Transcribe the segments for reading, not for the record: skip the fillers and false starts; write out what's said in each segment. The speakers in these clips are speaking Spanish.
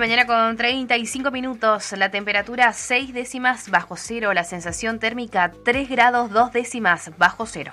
mañana con 35 minutos. La temperatura 6 décimas bajo cero. La sensación térmica 3 grados 2 décimas bajo cero.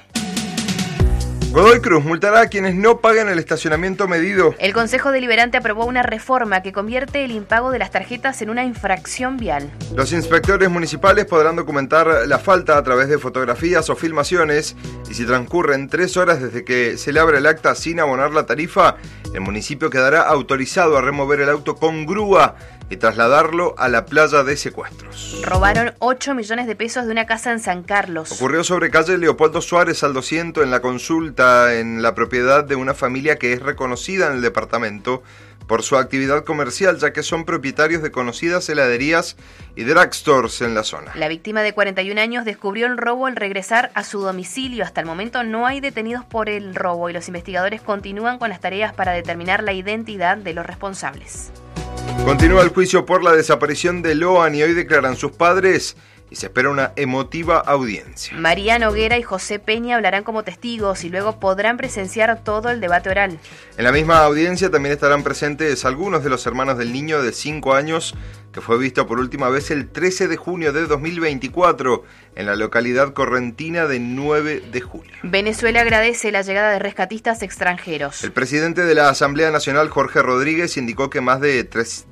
Godoy Cruz multará a quienes no paguen el estacionamiento medido. El Consejo Deliberante aprobó una reforma que convierte el impago de las tarjetas en una infracción vial. Los inspectores municipales podrán documentar la falta a través de fotografías o filmaciones y si transcurren 3 horas desde que se le abre el acta sin abonar la tarifa, el municipio quedará autorizado a remover el auto con grúa y trasladarlo a la playa de secuestros. Robaron 8 millones de pesos de una casa en San Carlos. Ocurrió sobre calle Leopoldo Suárez al 200 en la consulta en la propiedad de una familia que es reconocida en el departamento por su actividad comercial, ya que son propietarios de conocidas heladerías y drugstores en la zona. La víctima de 41 años descubrió el robo al regresar a su domicilio. Hasta el momento no hay detenidos por el robo y los investigadores continúan con las tareas para determinar la identidad de los responsables. Continúa el juicio por la desaparición de Loan y hoy declaran sus padres y se espera una emotiva audiencia. María Noguera y José Peña hablarán como testigos y luego podrán presenciar todo el debate oral. En la misma audiencia también estarán presentes algunos de los hermanos del niño de 5 años que fue visto por última vez el 13 de junio de 2024 en la localidad correntina de 9 de julio. Venezuela agradece la llegada de rescatistas extranjeros. El presidente de la Asamblea Nacional, Jorge Rodríguez, indicó que más de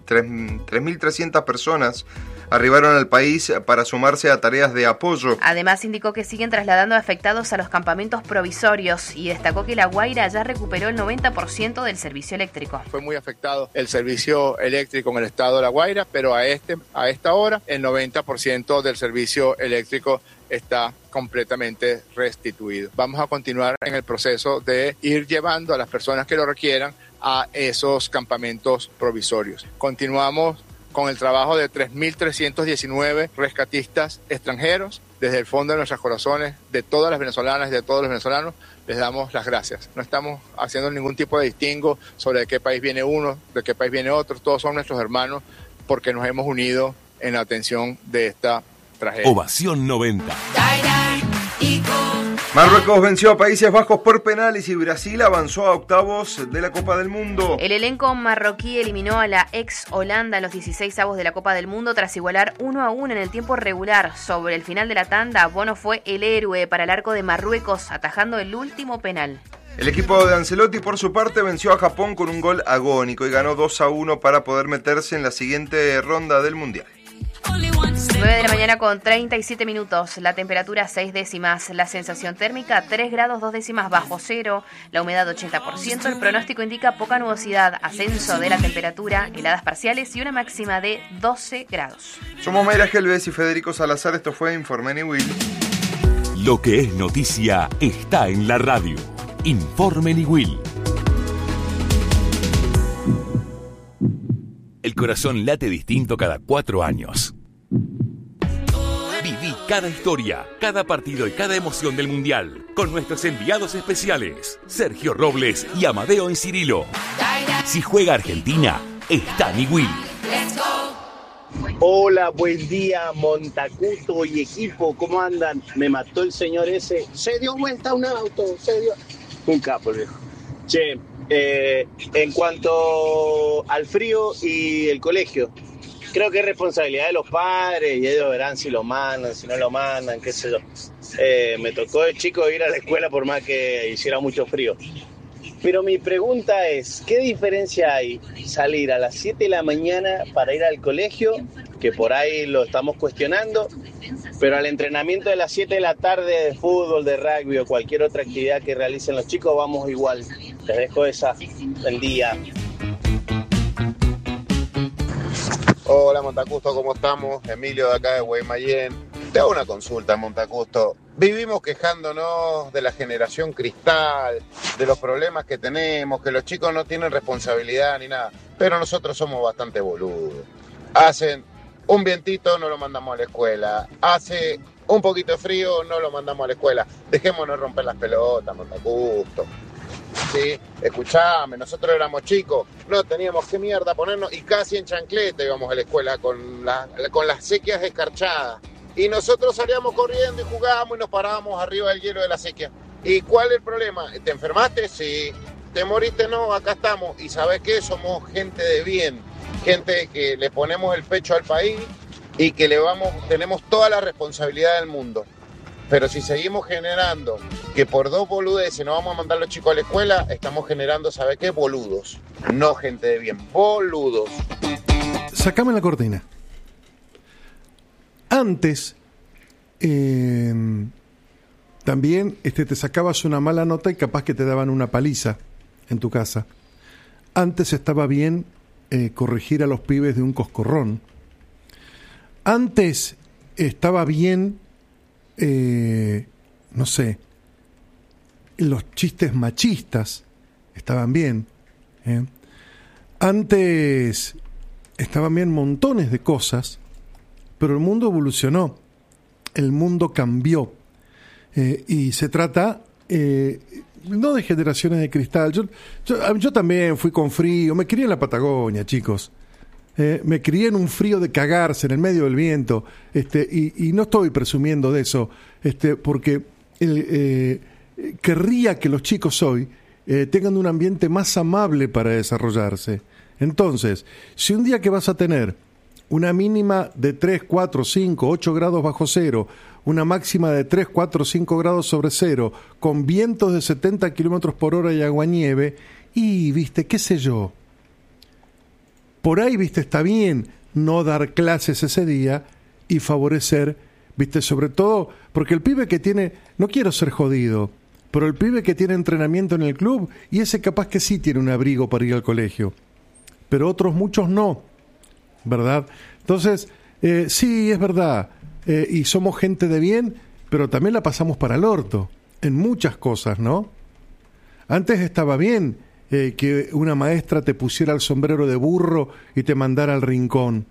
3.300 personas arribaron al país para sumarse a tareas de apoyo. Además indicó que siguen trasladando afectados a los campamentos provisorios y destacó que La Guaira ya recuperó el 90% del servicio eléctrico. Fue muy afectado el servicio eléctrico en el estado de La Guaira, pero a esta hora el 90% del servicio eléctrico está completamente restituido. Vamos a continuar en el proceso de ir llevando a las personas que lo requieran a esos campamentos provisorios. Continuamos con el trabajo de 3.319 rescatistas extranjeros. Desde el fondo de nuestros corazones, de todas las venezolanas y de todos los venezolanos, les damos las gracias. No estamos haciendo ningún tipo de distingo sobre de qué país viene uno, de qué país viene otro. Todos son nuestros hermanos porque nos hemos unido en la atención de esta tragedia. Ovación 90. Marruecos venció a Países Bajos por penales y Brasil avanzó a octavos de la Copa del Mundo. El elenco marroquí eliminó a la ex Holanda en los 16avos de la Copa del Mundo tras igualar 1-1 en el tiempo regular. Sobre el final de la tanda, Bono fue el héroe para el arco de Marruecos, atajando el último penal. El equipo de Ancelotti, por su parte, venció a Japón con un gol agónico y ganó 2-1 para poder meterse en la siguiente ronda del Mundial. 9 de la mañana con 37 minutos, la temperatura 6 décimas, la sensación térmica 3 grados 2 décimas bajo cero, la humedad 80%, el pronóstico indica poca nubosidad, ascenso de la temperatura, heladas parciales y una máxima de 12 grados. Somos Mayra Gelbes y Federico Salazar, esto fue Informe Niwil. Lo que es noticia está en la radio. Informe Niwil. El corazón late distinto cada 4 años. Viví cada historia, cada partido y cada emoción del Mundial con nuestros enviados especiales, Sergio Robles y Amadeo Encirilo. Si juega Argentina, está Niwil. Hola, buen día, Montacuto y equipo, ¿cómo andan? Me mató el señor ese, se dio vuelta un auto, un capo el viejo. Che, en cuanto al frío y el colegio, creo que es responsabilidad de los padres y ellos verán si lo mandan, si no lo mandan, qué sé yo. Me tocó de chico ir a la escuela por más que hiciera mucho frío. Pero mi pregunta es, ¿qué diferencia hay salir a las 7 de la mañana para ir al colegio, que por ahí lo estamos cuestionando, pero al entrenamiento de las 7 de la tarde de fútbol, de rugby o cualquier otra actividad que realicen los chicos, vamos igual? Les dejo esa. Buen día. Hola Montacusto, ¿cómo estamos? Emilio de acá de Guaymallén. Te hago una consulta, Montacusto. Vivimos quejándonos de la generación cristal, de los problemas que tenemos, que los chicos no tienen responsabilidad ni nada, pero nosotros somos bastante boludos. Hacen un vientito, no lo mandamos a la escuela. Hace un poquito de frío, no lo mandamos a la escuela. Dejémonos romper las pelotas, Montacusto. Sí, escuchame, nosotros éramos chicos, no teníamos qué mierda ponernos y casi en chancleta íbamos a la escuela con las sequias escarchadas. Y nosotros salíamos corriendo y jugábamos y nos parábamos arriba del hielo de la sequía. ¿Y cuál es el problema? ¿Te enfermaste? Sí. ¿Te moriste? No, acá estamos. Y ¿sabes qué? Somos gente de bien. gente que le ponemos el pecho al país y que tenemos toda la responsabilidad del mundo. Pero si seguimos generando que por 2 boludeces no vamos a mandar a los chicos a la escuela, estamos generando, ¿sabe qué? Boludos. No gente de bien, boludos. Sacame la cortina. Antes, también te sacabas una mala nota y capaz que te daban una paliza en tu casa. Antes estaba bien corregir a los pibes de un coscorrón. Antes estaba bien, no sé, los chistes machistas estaban bien. Antes estaban bien montones de cosas, pero el mundo evolucionó, el mundo cambió. Y se trata no de generaciones de cristal. Yo también fui con frío, me crié en la Patagonia, chicos. Me crié en un frío de cagarse en el medio del viento, y no estoy presumiendo de eso, porque querría que los chicos hoy tengan un ambiente más amable para desarrollarse. Entonces, si un día que vas a tener una mínima de 3, 4, 5, 8 grados bajo cero, una máxima de 3, 4, 5 grados sobre cero, con vientos de 70 kilómetros por hora y aguanieve, y, viste, qué sé yo, por ahí, viste, está bien no dar clases ese día y favorecer, viste, sobre todo, porque el pibe que tiene, no quiero ser jodido, pero el pibe que tiene entrenamiento en el club, y ese capaz que sí tiene un abrigo para ir al colegio, pero otros muchos no, ¿verdad? Entonces, sí, es verdad, y somos gente de bien, pero también la pasamos para el orto, en muchas cosas, ¿no? Antes estaba bien que una maestra te pusiera el sombrero de burro y te mandara al rincón.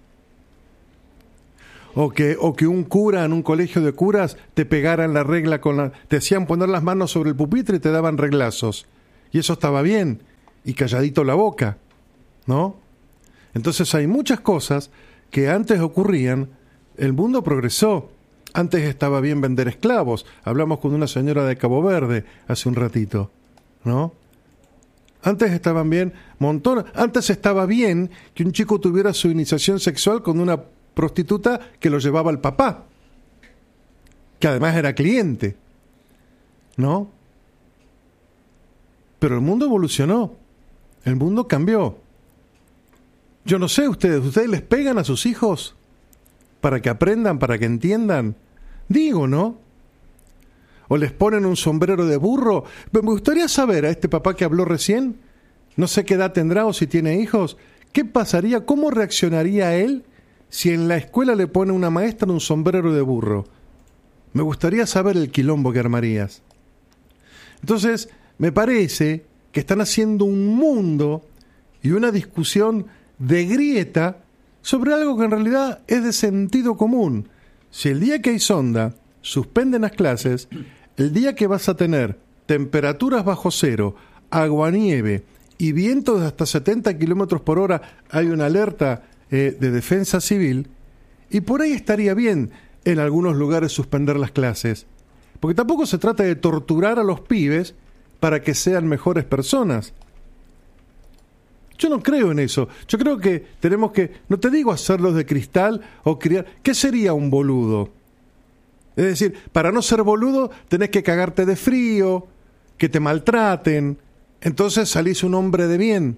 O que un cura en un colegio de curas te pegara en la regla te hacían poner las manos sobre el pupitre y te daban reglazos. Y eso estaba bien, y calladito la boca, ¿no? Entonces hay muchas cosas que antes ocurrían, el mundo progresó. Antes estaba bien vender esclavos. Hablamos con una señora de Cabo Verde hace un ratito, ¿no? Antes estaban bien montones. Antes estaba bien que un chico tuviera su iniciación sexual con una prostituta que lo llevaba el papá, que además era cliente, ¿no? Pero el mundo evolucionó, el mundo cambió. Yo no sé ¿ustedes les pegan a sus hijos para que aprendan, para que entiendan? Digo, ¿no? ¿O les ponen un sombrero de burro? Me gustaría saber a este papá que habló recién, no sé qué edad tendrá o si tiene hijos, ¿qué pasaría, cómo reaccionaría él si en la escuela le pone una maestra un sombrero de burro? Me gustaría saber el quilombo que armarías. Entonces, me parece que están haciendo un mundo y una discusión de grieta sobre algo que en realidad es de sentido común. Si el día que hay sonda suspenden las clases, el día que vas a tener temperaturas bajo cero, aguanieve y vientos de hasta 70 kilómetros por hora, hay una alerta de defensa civil, y por ahí estaría bien en algunos lugares suspender las clases, porque tampoco se trata de torturar a los pibes para que sean mejores personas. Yo no creo en eso. Yo creo que tenemos que, no te digo hacerlos de cristal o criar. ¿Qué sería un boludo? Es decir, para no ser boludo tenés que cagarte de frío, que te maltraten, entonces salís un hombre de bien.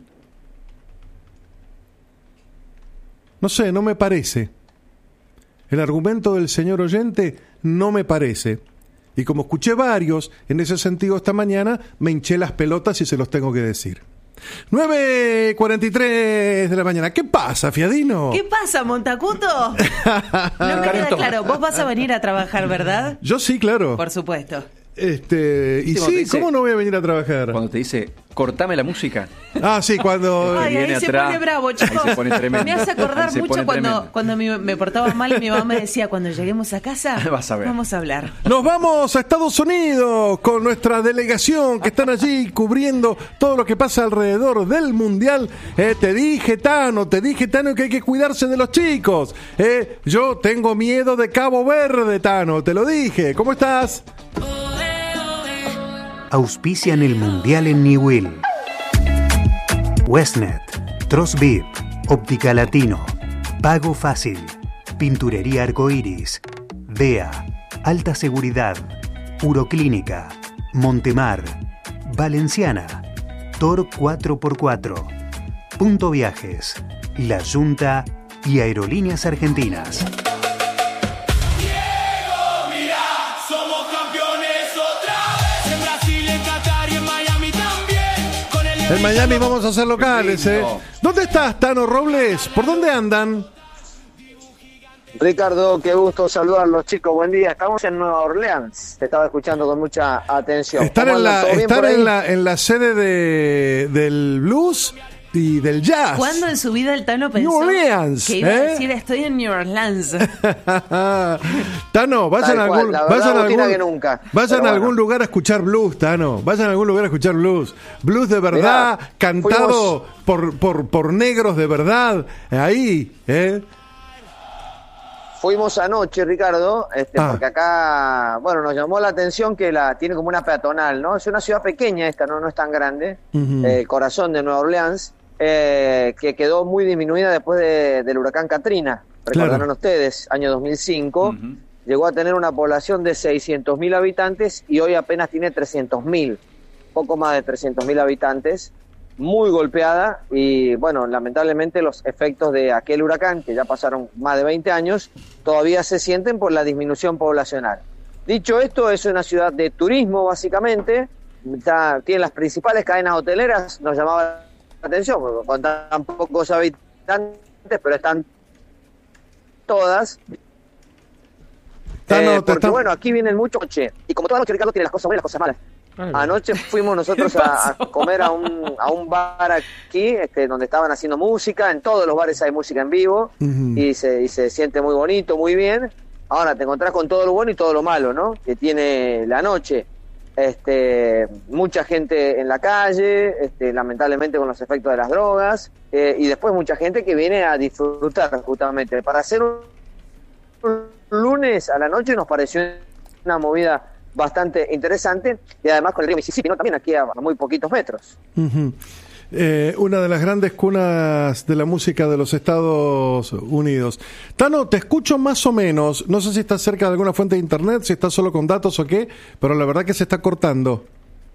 No sé, no me parece. El argumento del señor oyente no me parece. Y como escuché varios en ese sentido esta mañana, me hinché las pelotas y se los tengo que decir. 9:43 de la mañana. ¿Qué pasa, Fiadino? ¿Qué pasa, Montacuto? No me queda claro. Vos vas a venir a trabajar, ¿verdad? Yo sí, claro. Por supuesto. Y sí, dice, ¿cómo no voy a venir a trabajar? Cuando te dice, cortame la música. Ah, sí, cuando... Ay, ahí se pone bravo, chicos. Ahí se pone tremendo. Me hace acordar mucho cuando me portaba mal y mi mamá me decía, cuando lleguemos a casa, vas a ver. Vamos a hablar. Nos vamos a Estados Unidos con nuestra delegación que están allí cubriendo todo lo que pasa alrededor del Mundial. Te dije, Tano, que hay que cuidarse de los chicos. Yo tengo miedo de Cabo Verde, Tano, te lo dije. ¿Cómo estás? Auspician el Mundial en Newell. Westnet, Trust Beep, Óptica Latino, Pago Fácil, Pinturería Arcoiris, DEA, Alta Seguridad, Uroclínica, Montemar, Valenciana, Tor 4x4, Punto Viajes, La Junta y Aerolíneas Argentinas. En Miami vamos a hacer locales, ¿eh? ¿Dónde estás, Tano Robles? ¿Por dónde andan? Ricardo, qué gusto saludarlos, chicos. Buen día. Estamos en Nueva Orleans. Te estaba escuchando con mucha atención. Están en la sede del blues y del jazz. ¿Cuándo en su vida el Tano pensó New Orleans, que iba a decir estoy en New Orleans? Tano, vayan a algún lugar a escuchar blues, Tano. Vayan a algún lugar a escuchar blues. Blues de verdad, mirá, cantado por negros de verdad. Ahí, Fuimos anoche, Ricardo, porque acá, nos llamó la atención que tiene como una peatonal, ¿no? Es una ciudad pequeña esta, no es tan grande, el corazón de Nueva Orleans, que quedó muy disminuida después del huracán Katrina, recordarán ustedes, año 2005, llegó a tener una población de 600.000 habitantes y hoy apenas tiene 300.000, poco más de 300.000 habitantes, muy golpeada y lamentablemente los efectos de aquel huracán, que ya pasaron más de 20 años, todavía se sienten por la disminución poblacional. Dicho esto, es una ciudad de turismo básicamente, tiene las principales cadenas hoteleras, nos llamaba la atención, porque con tan pocos habitantes, pero están todas. Porque aquí vienen mucho noche, y como toda noche, Ricardo, tiene las cosas buenas y las cosas malas. Anoche fuimos nosotros a comer a un bar aquí, donde estaban haciendo música. En todos los bares hay música en vivo, y se siente muy bonito, muy bien. Ahora te encontrás con todo lo bueno y todo lo malo, ¿no? Que tiene la noche. Mucha gente en la calle, lamentablemente con los efectos de las drogas, y después mucha gente que viene a disfrutar justamente. Para hacer un lunes a la noche nos pareció una movida bastante interesante, y además con el río Mississippi, ¿no? También aquí a muy poquitos metros. Una de las grandes cunas de la música de los Estados Unidos. Tano, te escucho más o menos, no sé si estás cerca de alguna fuente de internet, si estás solo con datos o qué, pero la verdad que se está cortando.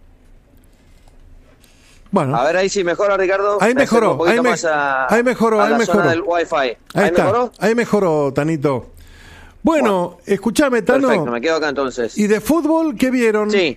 Bueno. A ver, ahí sí mejora, Ricardo. Ahí mejoró, ahí mejoró. Del Wi-Fi. Ahí mejoró, Tanito. Bueno, escúchame, Tano. Perfecto, me quedo acá entonces. ¿Y de fútbol qué vieron? Sí.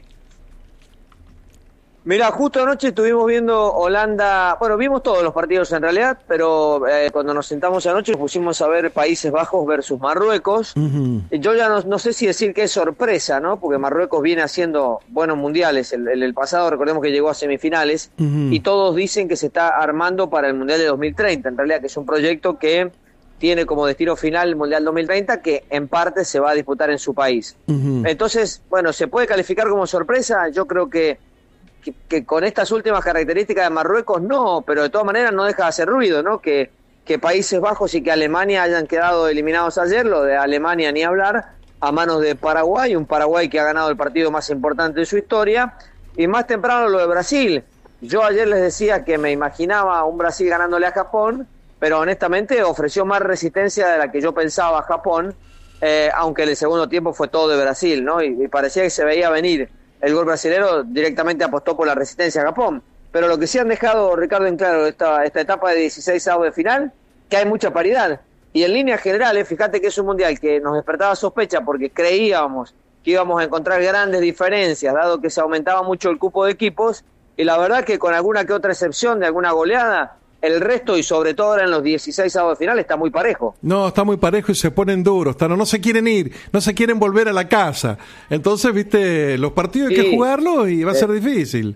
Mirá, justo anoche estuvimos viendo Holanda, vimos todos los partidos en realidad, pero cuando nos sentamos anoche nos pusimos a ver Países Bajos versus Marruecos. Yo ya no sé si decir que es sorpresa, ¿no? Porque Marruecos viene haciendo buenos mundiales. El pasado, recordemos que llegó a semifinales, y todos dicen que se está armando para el Mundial de 2030, en realidad que es un proyecto que tiene como destino final el Mundial 2030, que en parte se va a disputar en su país. Entonces, ¿se puede calificar como sorpresa? Yo creo que con estas últimas características de Marruecos no, pero de todas maneras no deja de hacer ruido, ¿no? Que Países Bajos y que Alemania hayan quedado eliminados ayer, lo de Alemania ni hablar, a manos de Paraguay, un Paraguay que ha ganado el partido más importante de su historia, y más temprano lo de Brasil. Yo ayer les decía que me imaginaba un Brasil ganándole a Japón, pero honestamente ofreció más resistencia de la que yo pensaba a Japón, aunque en el segundo tiempo fue todo de Brasil, ¿no? Y parecía que se veía venir. El gol brasilero directamente apostó por la resistencia a Japón. Pero lo que sí han dejado, Ricardo, en claro esta etapa de 16avos de final, que hay mucha paridad. Y en líneas generales, fíjate que es un mundial que nos despertaba sospecha porque creíamos que íbamos a encontrar grandes diferencias, dado que se aumentaba mucho el cupo de equipos, y la verdad que con alguna que otra excepción de alguna goleada, el resto, y sobre todo ahora en los 16avos de final, está muy parejo. No, está muy parejo y se ponen duros. No se quieren ir, no se quieren volver a la casa. Entonces, viste, los partidos hay que jugarlos y va a ser difícil.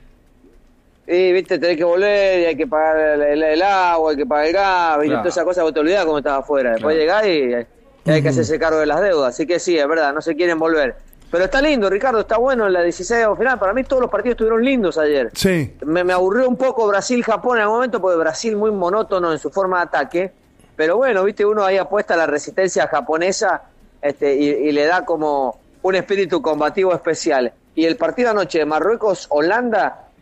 Sí, viste, tenés que volver y hay que pagar el agua, hay que pagar el gas, y toda esa cosa, vos te olvidás cómo estabas afuera. Después llegás y hay que hacerse cargo de las deudas. Así que sí, es verdad, no se quieren volver. Pero está lindo, Ricardo, está bueno en la 16avos final. Para mí todos los partidos estuvieron lindos ayer. Sí. Me aburrió un poco Brasil-Japón en algún momento, porque Brasil muy monótono en su forma de ataque. Pero bueno, viste, uno ahí apuesta a la resistencia japonesa y le da como un espíritu combativo especial. Y el partido anoche de Marruecos-Holanda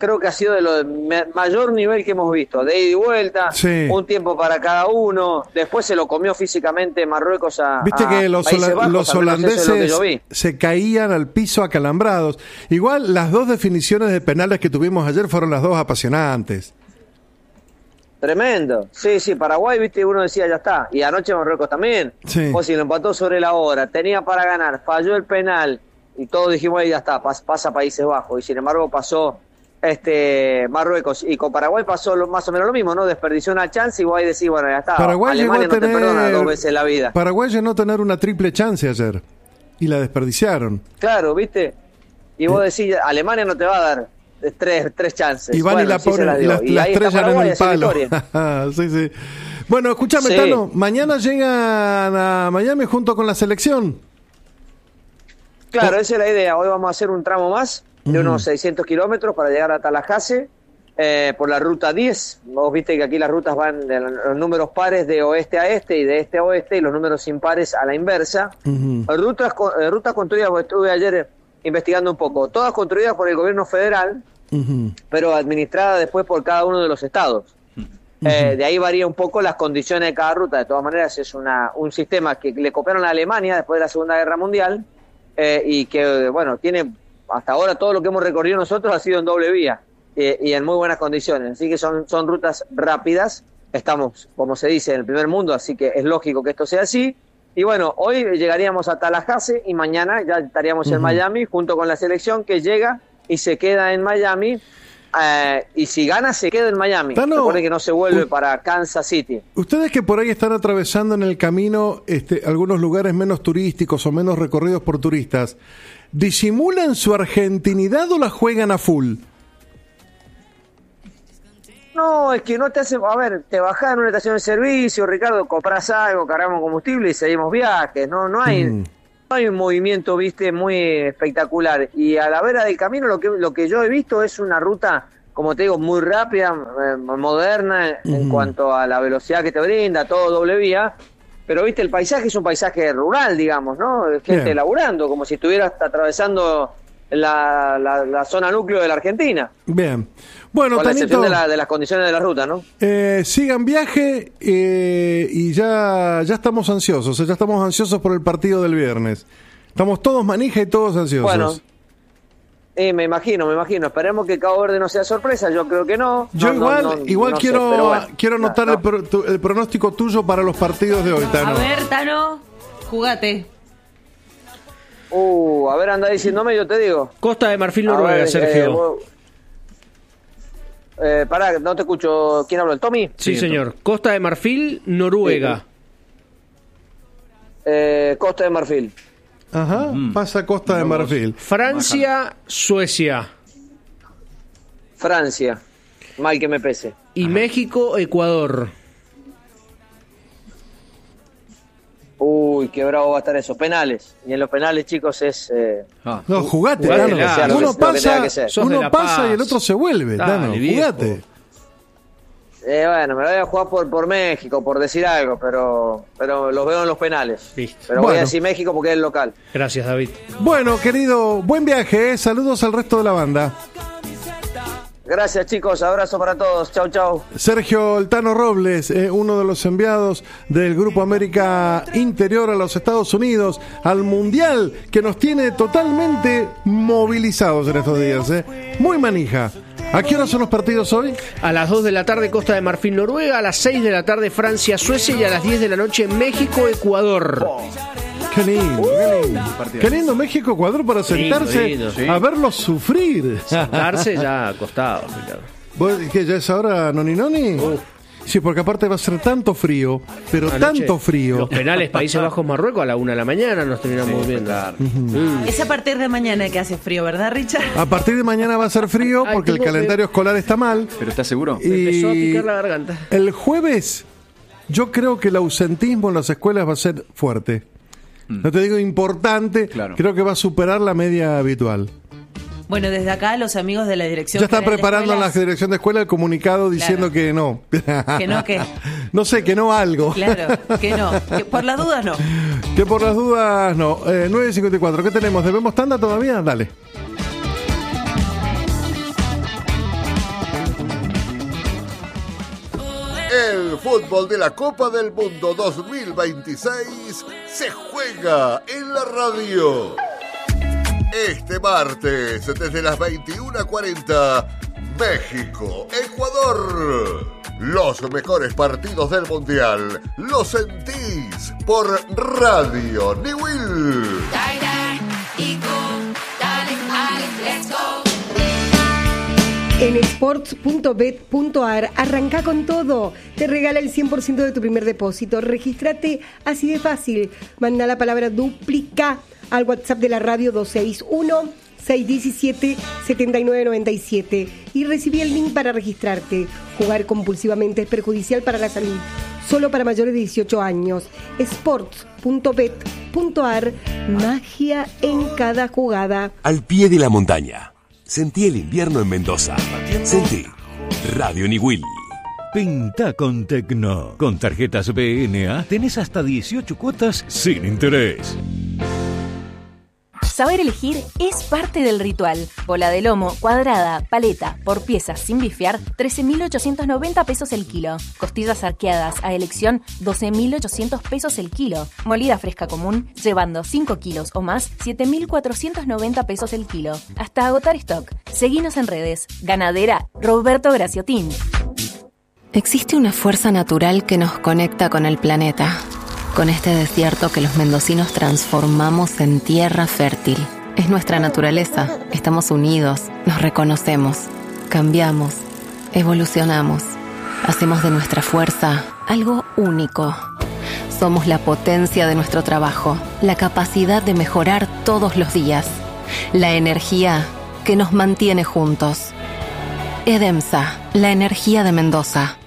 creo que ha sido de lo de mayor nivel que hemos visto, de ida y vuelta, Sí. un tiempo para cada uno, después se lo comió físicamente Marruecos a Viste que los Países Bajos, los al menos eso es lo que yo holandeses vi. se caían al piso acalambrados. Igual las dos definiciones de penales que tuvimos ayer fueron las dos apasionantes. Tremendo. Sí, Paraguay, viste, uno decía ya está. Y anoche Marruecos también. Sí. O si lo empató sobre la hora, tenía para ganar, falló el penal y todos dijimos ahí ya está, pasa Países Bajos. Y sin embargo pasó Marruecos y con Paraguay pasó más o menos lo mismo, ¿no? Desperdició una chance y vos ahí decís, bueno, ya está. Paraguay Alemania llegó a no te perdona tener 2 veces la vida. Paraguay llegó a tener una triple chance ayer y la desperdiciaron. Claro, viste. Y vos decís, Alemania no te va a dar tres chances. Y van bueno, y la sí se ponen las y dio. las Y ahí está estrellan en Paraguay, el hace palo. victoria. Sí. Bueno, escúchame, Sí. Tano, mañana llegan a Miami junto con la selección. Claro, esa es la idea. Hoy vamos a hacer un tramo más de unos 600 kilómetros para llegar a Tallahassee por la ruta 10. Vos viste que aquí las rutas van de los números pares de oeste a este y de este a oeste y los números impares a la inversa. Rutas construidas, porque estuve ayer investigando un poco, todas construidas por el gobierno federal, pero administradas después por cada uno de los estados. De ahí varía un poco las condiciones de cada ruta. De todas maneras es un sistema que le copiaron a Alemania después de la Segunda Guerra Mundial y que, bueno, tiene hasta ahora todo lo que hemos recorrido nosotros ha sido en doble vía y en muy buenas condiciones. Así que son rutas rápidas. Estamos, como se dice, en el primer mundo, así que es lógico que esto sea así. Y bueno, hoy llegaríamos a Tallahassee y mañana ya estaríamos en Miami junto con la selección que llega y se queda en Miami. Y si gana, se queda en Miami. Recuerden que no se vuelve para Kansas City. Ustedes que por ahí están atravesando en el camino algunos lugares menos turísticos o menos recorridos por turistas, ¿disimulan su argentinidad o la juegan a full? No, es que no te hace... A ver, te bajás en una estación de servicio, Ricardo, compras algo, cargamos combustible y seguimos viajes. No hay un movimiento, viste, muy espectacular. Y a la vera del camino lo que yo he visto es una ruta, como te digo, muy rápida, moderna en cuanto a la velocidad que te brinda, todo doble vía. Pero, viste, el paisaje es un paisaje rural, digamos, ¿no? Gente laburando, como si estuvieras atravesando la zona núcleo de la Argentina. Bien. Bueno, con la Tanito, excepción de las condiciones de la ruta, ¿no? Sigan viaje y ya estamos ansiosos. Ya estamos ansiosos por el partido del viernes. Estamos todos manija y todos ansiosos. Bueno, me imagino. Esperemos que Cabo Verde no sea sorpresa. Yo creo que no. Yo igual quiero anotar bueno. el pronóstico tuyo para los partidos de hoy, Tano. A ver, Tano, jugate. A ver, anda diciéndome, yo te digo. Costa de Marfil, Noruega, Sergio. Pará, no te escucho. ¿Quién habló? ¿El Tommy? Sí, señor. Costa de Marfil, Noruega. Costa de Marfil. Ajá, pasa Costa de Marfil. Francia, Suecia. Francia. Mal que me pese. Y México, Ecuador. Uy, qué bravo va a estar eso. Penales. Y en los penales, chicos, es... No, jugate, Tano. Uno pasa y el otro se vuelve, Tano. Jugate. Bueno, me lo voy a jugar por México, por decir algo, pero los veo en los penales. Listo. Pero voy a decir México porque es el local. Gracias, David. Bueno, querido, buen viaje. Saludos al resto de la banda. Gracias, chicos. Abrazo para todos. Chau, chau. Sergio El Tano Robles, uno de los enviados del Grupo América Interior a los Estados Unidos, al Mundial, que nos tiene totalmente movilizados en estos días. Muy manija. ¿A qué hora son los partidos hoy? A las 2 de la tarde Costa de Marfil, Noruega, a las 6 de la tarde Francia, Suecia y a las 10 de la noche México, Ecuador. Qué lindo, qué lindo México, Ecuador para sentarse a verlos sufrir. Sentarse ya acostado, Ricardo. ¿Vos que ya es ahora noni? Sí, porque aparte va a ser tanto frío, pero anoche, tanto frío. Los penales Países Bajos, Marruecos a la 1 de la mañana nos terminamos viendo. Es a partir de mañana que hace frío, ¿verdad, Richard? A partir de mañana va a ser frío porque el calendario escolar está mal. ¿Pero estás seguro? Me empezó a picar la garganta. El jueves yo creo que el ausentismo en las escuelas va a ser fuerte. No te digo importante, creo que va a superar la media habitual. Bueno, desde acá los amigos de la dirección... Ya están preparando la dirección de escuela el comunicado diciendo que no. ¿Que no qué? No sé, que no algo. Claro, que no. Que por las dudas no. Que por las dudas no. 9:54. ¿Qué tenemos? ¿Debemos tanda todavía? Dale. El fútbol de la Copa del Mundo 2026 se juega en la radio. Este martes, desde las 21:40, México, Ecuador. Los mejores partidos del Mundial los sentís por Radio Niwil. En sports.bet.ar arranca con todo. Te regala el 100% de tu primer depósito. Regístrate así de fácil. Manda la palabra duplica al WhatsApp de la radio 261-617-7997 y recibí el link para registrarte. Jugar compulsivamente es perjudicial para la salud. Solo para mayores de 18 años. Sports.bet.ar. Magia en cada jugada. Al pie de la montaña. Sentí el invierno en Mendoza. Sentí Radio Niwil. Pinta con Tecno. Con tarjetas BNA tenés hasta 18 cuotas sin interés. Saber elegir es parte del ritual. Bola de lomo, cuadrada, paleta, por piezas sin bifear, 13.890 pesos el kilo. Costillas arqueadas a elección, 12.800 pesos el kilo. Molida fresca común, llevando 5 kilos o más, 7.490 pesos el kilo. Hasta agotar stock. Seguinos en redes. Ganadera Roberto Graciotín. Existe una fuerza natural que nos conecta con el planeta. Con este desierto que los mendocinos transformamos en tierra fértil. Es nuestra naturaleza. Estamos unidos, nos reconocemos, cambiamos, evolucionamos. Hacemos de nuestra fuerza algo único. Somos la potencia de nuestro trabajo, la capacidad de mejorar todos los días, la energía que nos mantiene juntos. EDEMSA, la energía de Mendoza.